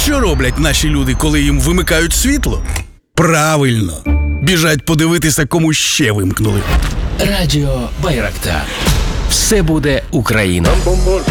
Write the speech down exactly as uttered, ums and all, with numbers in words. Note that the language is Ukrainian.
Що роблять наші люди, коли їм вимикають світло? Правильно. Біжать подивитися, кому ще вимкнули. Радіо Байрактар. Все буде Україна.